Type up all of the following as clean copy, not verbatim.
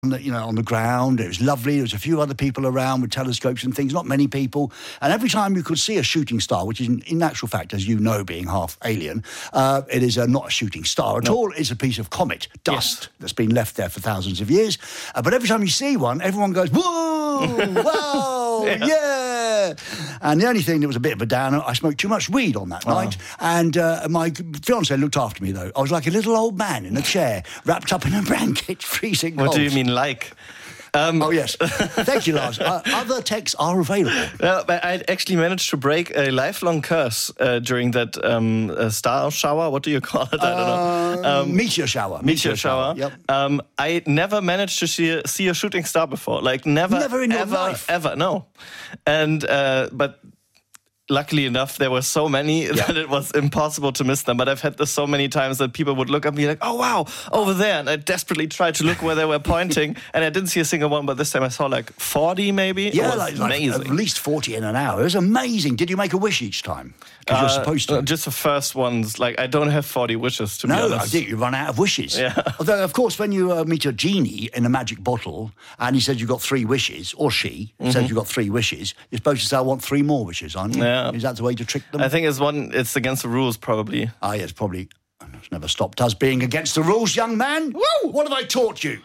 on the ground. It was lovely. There was a few other people around with telescopes and things, not many people. And every time you could see a shooting star, which is in actual fact, as you know, being half alien, it is not a shooting star at all. It's a piece of comet dust that's been left there for thousands of years. But every time you see one, everyone goes, whoa, whoa, yeah. And the only thing that was a bit of a downer, I smoked too much weed on that night. And my fiancée looked after me, though. I was like a little old man in a chair, wrapped up in a blanket, freezing cold. What do you mean, like? Oh, yes. Thank you, Lars. Other texts are available. But I actually managed to break a lifelong curse during that star shower. What do you call it? I don't know. Meteor shower. Meteor shower. Yep. I never managed to see a shooting star before. Like, never in your life? Ever, no. And, but... Luckily enough, there were so many that it was impossible to miss them. But I've had this so many times that people would look at me like, oh, wow, over there. And I desperately tried to look where they were pointing. And I didn't see a single one. But this time I saw like 40 maybe. Yeah, it was amazing. At least 40 in an hour. It was amazing. Did you make a wish each time? Because you're supposed to. Just the first ones. Like, I don't have 40 wishes, to be honest. No, I think you run out of wishes. Yeah. Although, of course, when you meet a genie in a magic bottle and he says you've got 3 wishes, or she says you've got 3 wishes, you're supposed to say, I want 3 more wishes, aren't you? Yeah. Is that the way to trick them? I think it's against the rules, probably. Ah, yes, probably. It's never stopped us being against the rules, young man. Woo! What have I taught you?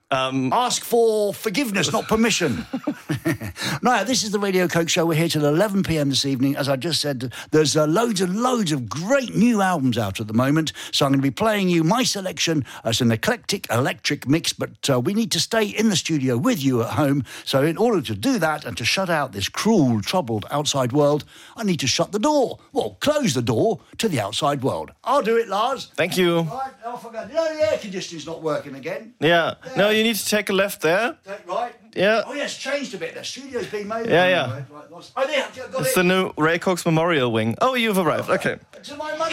Ask for forgiveness, not permission. Now, this is the Radio Coke Show. We're here till 11 p.m. this evening. As I just said, there's loads and loads of great new albums out at the moment. So I'm going to be playing you my selection. It's an eclectic electric mix, but we need to stay in the studio with you at home. So in order to do that and to shut out this cruel, troubled outside world, I need to shut the door. Well, close the door to the outside world. I'll do it, Lars. Thank you. Right, off I go. No, the air conditioning's not working again. Yeah. No, you need to take a left there. Right? Yeah. Oh, yeah, it's changed a bit. The studio's been made. Yeah. Right. Oh, there, got It's it. the new Ray Cox Memorial Wing. Oh, you've arrived. Okay. To my money.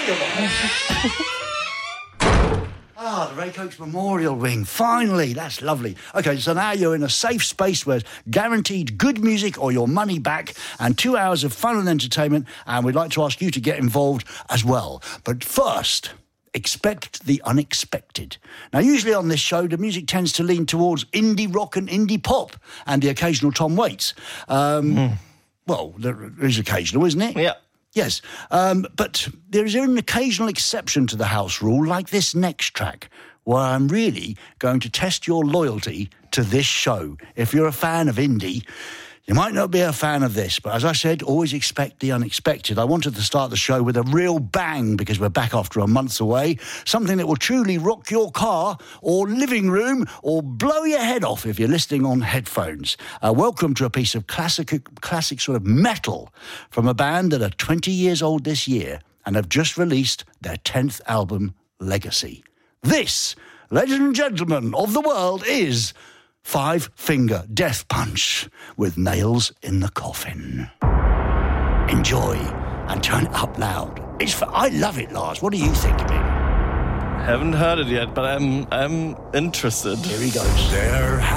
The Ray Cox Memorial Wing. Finally, that's lovely. Okay, so now you're in a safe space where guaranteed good music or your money back and 2 hours of fun and entertainment, and we'd like to ask you to get involved as well. But first, expect the unexpected. Now, usually on this show, the music tends to lean towards indie rock and indie pop and the occasional Tom Waits. Well, there is occasional, isn't it? Yeah. Yes, but there is an occasional exception to the house rule, like this next track, where I'm really going to test your loyalty to this show. If you're a fan of indie, you might not be a fan of this, but as I said, always expect the unexpected. I wanted to start the show with a real bang because we're back after a month away. Something that will truly rock your car or living room or blow your head off if you're listening on headphones. Welcome to a piece of classic sort of metal from a band that are 20 years old this year and have just released their 10th album, Legacy. This, ladies and gentlemen of the world, is Five Finger Death Punch with Nails in the Coffin. Enjoy and turn it up loud. I love it, Lars. What do you think of it? Haven't heard it yet, but I'm interested. Here he goes. There